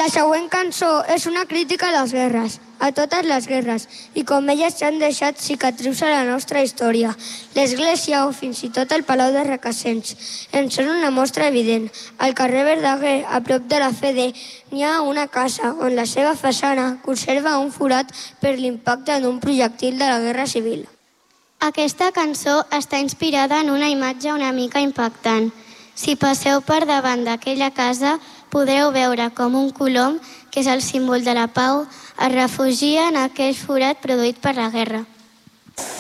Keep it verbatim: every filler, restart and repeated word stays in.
La següent cançó és una crítica a les guerres, a totes les guerres, i com elles s'han deixat cicatrius a la nostra història. L'Església o fins i tot el Palau de Requesens en són una mostra evident. Al carrer Verdaguer, a prop de la Fede, n'hi ha una casa on la seva façana conserva un forat per l'impacte d'un projectil de la Guerra Civil. Aquesta cançó està inspirada en una imatge una mica impactant. Si passeu per davant d'aquella casa, podreu veure com un colom, que és el símbol de la pau, es refugia en aquell forat produït per la guerra.